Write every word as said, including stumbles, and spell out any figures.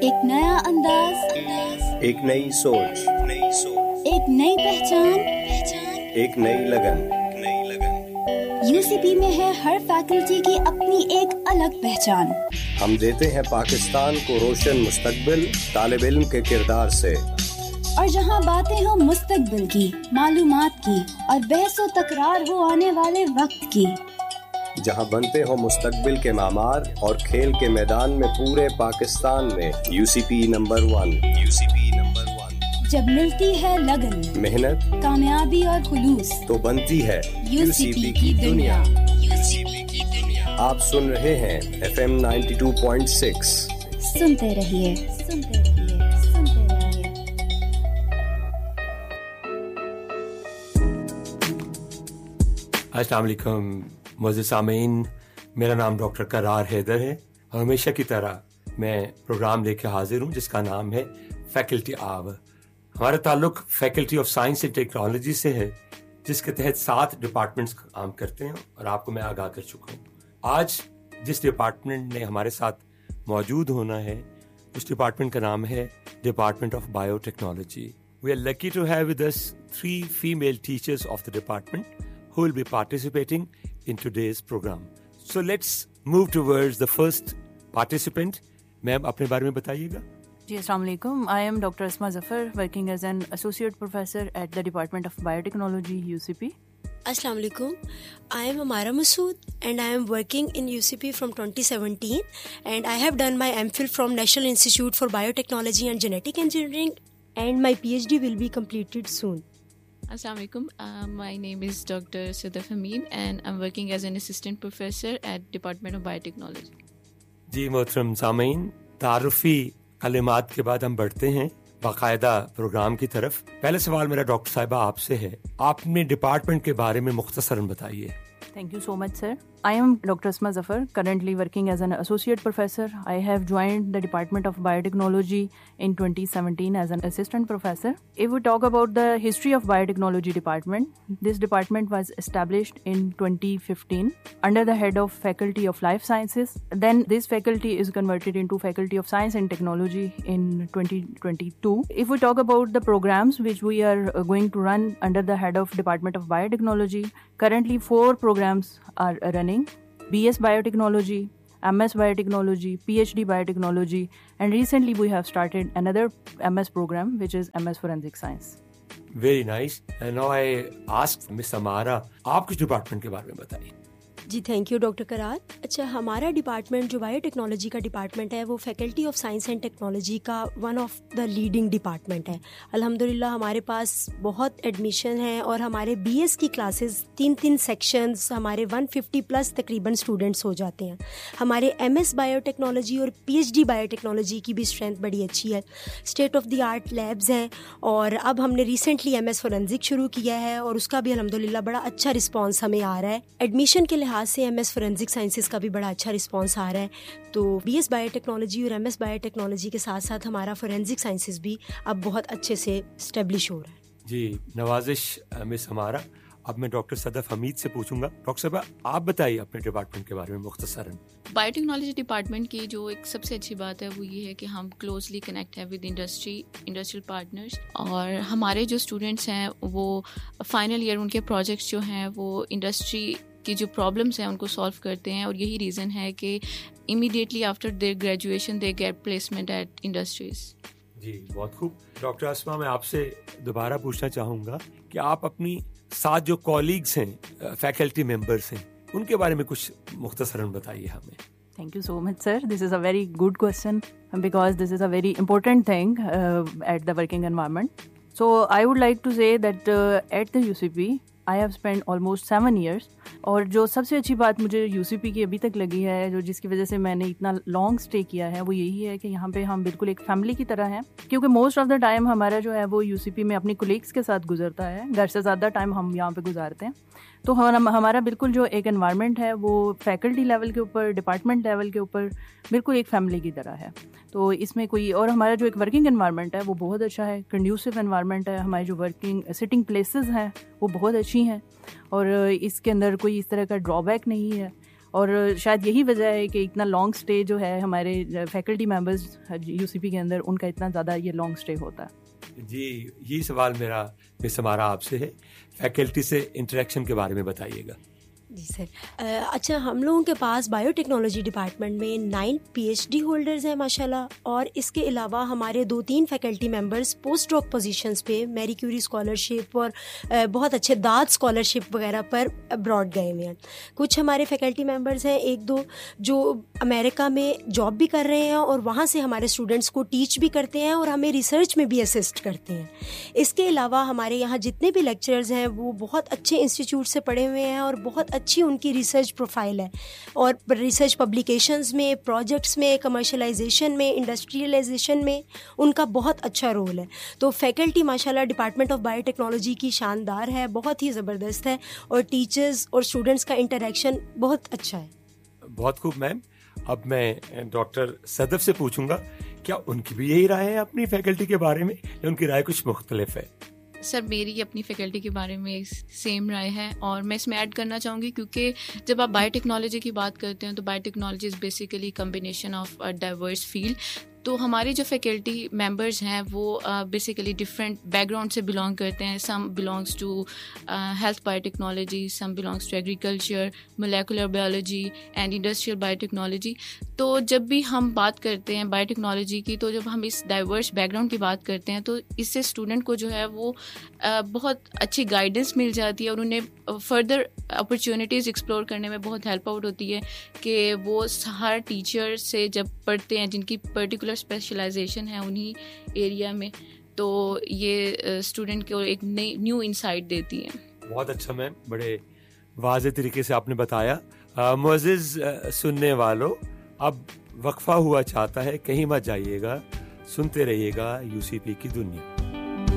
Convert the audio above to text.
ایک نیا انداز، ایک نئی سوچ، نئی سوچ، ایک نئی پہچان، پہچان، ایک نئی لگن، نئی لگن۔ یو سی پی میں ہے ہر فیکلٹی کی اپنی ایک الگ پہچان۔ ہم دیتے ہیں پاکستان کو روشن مستقبل طالب علم کے کردار سے، اور جہاں باتیں ہوں مستقبل کی، معلومات کی، اور بحث و تکرار ہو آنے والے وقت کی، جہاں بنتے ہوں مستقبل کے معمار اور کھیل کے میدان میں پورے پاکستان میں you C P number one, you C P number one. جب ملتی ہے لگن، محنت، کامیابی اور خلوص، تو بنتی ہے یو سی پی کی دنیا۔ یو سی پی کی دنیا۔ آپ سن رہے ہیں F M ninety two point six. سنتے رہیے، سنتے رہیے، سنتے رہیے۔ السلام علیکم معزز سامعین، میرا نام ڈاکٹر قرار حیدر ہے اور ہمیشہ کی طرح میں پروگرام لے کے حاضر ہوں جس کا نام ہے فیکلٹی آور۔ ہمارا تعلق faculty of science and technology سے ہے، جس کے تحت سات ڈپارٹمنٹس کام کرتے ہیں اور آپ کو میں آگاہ کر چکا ہوں۔ آج جس ڈپارٹمنٹ نے ہمارے ساتھ موجود ہونا ہے اس ڈپارٹمنٹ کا نام ہے department of bio technology. We are lucky to have with us three female teachers of the department who will be participating in today's program. So let's move towards the first participant. میم اپنے بارے میں بتائیے گا۔ جی السلام علیکم، I am doctor Asma Zafar, working as an associate professor at the department of bio technology you سی پی۔ السلام علیکم، I am Amara Masood and I am working in U C P from twenty seventeen and I have done my M Phil from National Institute for Biotechnology and Genetic Engineering and my P H D will be completed soon. Assalamu alaikum. Uh, my name is Doctor Sadaf Amin and I'm working as an assistant professor at Department of Biotechnology. جی محترم سامعین، تعارفی کلمات کے بعد ہم بڑھتے ہیں باقاعدہ programme کی طرف۔ پہلا سوال میرا ڈاکٹر صاحبہ آپ سے ہے، آپ اپنے ڈپارٹمنٹ کے بارے میں مختصراً بتائیے۔ Thank you so much, sir. I am Doctor Asma Zafar, currently working as an associate professor. I have joined the Department of Biotechnology in twenty seventeen as an assistant professor. If we talk about the history of Biotechnology Department, this department was established in twenty fifteen under the head of Faculty of Life Sciences. Then this faculty is converted into Faculty of Science and Technology in twenty twenty-two. If we talk about the programs which we are uh, going to run under the head of Department of Biotechnology, currently four programs are running: B S Biotechnology, M S Biotechnology, P H D Biotechnology, and recently we have started another M S program which is M S Forensic Science. Very nice. And now I ask Miss Amara, آپ کس department کے بارے میں بتائیے۔ جی thank you doctor قرار۔ اچھا، ہمارا department جو بایو ٹیکنالوجی کا ڈپارٹمنٹ ہے وہ faculty of science and technology کا one of the leading department ہے۔ الحمدللہ ہمارے پاس بہت ایڈمیشن ہیں اور ہمارے بی ایس کی کلاسز تین تین سیکشنز ہمارے ون ففٹی پلس تقریباً اسٹوڈنٹس ہو جاتے ہیں۔ ہمارے ایم ایس بایو ٹیکنالوجی اور P H D bio technology کی بھی اسٹرینتھ بڑی اچھی ہے، state of the art labs ہیں، اور اب ہم نے ریسنٹلی ایم ایس فورینزک شروع کیا ہے اور اس کا بھی الحمدللہ بڑا اچھا رسپانس ہمیں آ رہا ہے۔ ایڈمیشن کے لحاظ سے ایم ایس فورینزک سائنسز کا بھی بڑا اچھا رسپانس آ رہا ہے۔ تو بی ایس بایو ٹیکنالوجی اور ایم ایس بایو ٹیکنالوجی کے ساتھ ساتھ ہمارا فورینزک سائنسز بھی اب بہت اچھے سے اسٹیبلش ہو رہا ہے۔ جی نوازش مس ہمارا۔ اب میں ڈاکٹر صدف حمید سے پوچھوں گا، ڈاکٹر صاحبہ آپ بتائیے اپنے ڈپارٹمنٹ کے بارے میں مختصراً۔ بایو ٹیکنالوجی ڈپارٹمنٹ کی جو ایک سب سے اچھی بات ہے وہ یہ ہے کہ ہم کلوزلی کنیکٹ ہیں ود انڈسٹری انڈسٹریل پارٹنرس، اور ہمارے جو اسٹوڈنٹس ہیں وہ فائنل ایئر ان کے پروجیکٹس جو ہیں وہ انڈسٹری کی جو پرابلمس ہیں ان کو سالو کرتے ہیں، اور یہی ریزن ہے کہ immediately after their graduation they get placement at industries. جی بہت خوب۔ ڈاکٹر اسما، میں آپ سے دوبارہ پوچھنا چاہوں گا کہ آپ اپنی ساتھ جو کولیگس ہیں، فیکلٹی ممبرس ہیں، ان کے بارے میں کچھ مختصراً بتائیے ہمیں۔ Thank you so much, sir. This is a very good question because this is a very important thing uh, at the working environment. So I would like to say that uh, at the U C P, I have spent almost seven years. اور جو سب سے اچھی بات مجھے you سی پی کی ابھی تک لگی ہے، جو جس کی وجہ سے میں نے اتنا لانگ اسٹے کیا ہے، وہ یہی ہے کہ یہاں پہ ہم بالکل ایک فیملی کی طرح ہیں، کیونکہ موسٹ آف دا ٹائم ہمارا جو ہے وہ یو سی پی میں اپنی کولیگس کے ساتھ گزرتا ہے، گھر سے زیادہ ٹائم ہم یہاں پہ گزارتے ہیں۔ تو ہمارا بالکل جو ایک انوائرمنٹ ہے وہ فیکلٹی لیول کے اوپر، ڈپارٹمنٹ لیول کے اوپر بالکل ایک فیملی کی طرح ہے۔ تو اس میں کوئی، اور ہمارا جو ایک ورکنگ انوائرمنٹ ہے وہ بہت اچھا ہے، کنڈیوسو انوائرمنٹ ہے، ہماری جو ورکنگ سٹنگ پلیسز ہیں وہ بہت اچھی ہیں، اور اس کے اندر کوئی اس طرح کا ڈرا بیک نہیں ہے، اور شاید یہی وجہ ہے کہ اتنا لانگ اسٹے جو ہے ہمارے فیکلٹی ممبرز یو سی پی کے اندر ان کا اتنا زیادہ یہ لانگ اسٹے ہوتا ہے. جی یہ سوال میرا مس ہمارا آپ سے ہے, فیکلٹی سے انٹریکشن کے بارے میں بتائیے گا. جی سر, اچھا ہم لوگوں کے پاس بایو ٹیکنالوجی ڈپارٹمنٹ میں nine P H D holders ہیں ماشاء اللہ, اور اس کے علاوہ ہمارے دو تین فیکلٹی ممبرس پوسٹ ڈاک پوزیشنس پہ میری کیوری اسکالرشپ اور بہت اچھے داد اسکالرشپ وغیرہ پر ابراڈ گئے ہوئے ہیں. کچھ ہمارے فیکلٹی ممبرس ہیں ایک دو جو امریکہ میں جاب بھی کر رہے ہیں اور وہاں سے ہمارے اسٹوڈنٹس کو ٹیچ بھی کرتے ہیں اور ہمیں ریسرچ میں بھی اسسٹ کرتے ہیں. اس کے علاوہ ہمارے یہاں جتنے بھی لیکچرز ہیں وہ بہت اچھے انسٹیٹیوٹ سے پڑھے ہوئے ہیں اور بہت اچھی ان کی ریسرچ پروفائل ہے, اور ریسرچ پبلیکیشنز میں, پروجیکٹس میں, کمرشلائزیشن میں, انڈسٹریلائزیشن میں ان کا بہت اچھا رول ہے. تو فیکلٹی ماشاءاللہ ڈپارٹمنٹ آف بایو ٹیکنالوجی کی شاندار ہے, بہت ہی زبردست ہے, اور ٹیچرز اور اسٹوڈنٹس کا انٹریکشن بہت اچھا ہے. بہت خوب میم. اب میں ڈاکٹر صدف سے پوچھوں گا, کیا ان کی بھی یہی رائے ہے اپنی فیکلٹی کے بارے میں, یا ان کی رائے کچھ مختلف ہے؟ سر میری اپنی فیکلٹی کے بارے میں سیم رائے ہے, اور میں اس میں ایڈ کرنا چاہوں گی کیونکہ جب آپ بایو ٹیکنالوجی کی بات کرتے ہیں تو bio technology is basically combination of diverse field. تو ہمارے جو فیکلٹی ممبرز ہیں وہ بیسیکلی ڈفرینٹ بیک گراؤنڈ سے بلانگ کرتے ہیں. سم belongs to health bio technology, some belongs to agriculture, molecular biology and industrial bio technology. تو جب بھی ہم بات کرتے ہیں بایو ٹیکنالوجی کی, تو جب ہم اس ڈائیورس بیک گراؤنڈ کی بات کرتے ہیں تو اس سے اسٹوڈنٹ کو جو ہے وہ بہت اچھی گائیڈنس مل جاتی ہے, اور انہیں فردر اپرچونیٹیز ایکسپلور کرنے میں بہت ہیلپ آؤٹ ہوتی ہے کہ وہ ہر ٹیچر سے جب پڑھتے ہیں جن کی پرٹیکولر اسپیشلائزیشن ہے انہی ایریا میں, تو یہ اسٹوڈنٹ کو ایک نئی نیو انسائٹ دیتی ہے. بہت اچھا میم, بڑے واضح طریقے سے آپ نے بتایا. معزز سننے والوں, اب وقفہ ہوا چاہتا ہے, کہیں مت جائیے گا, سنتے رہیے گا یو سی پی کی دنیا.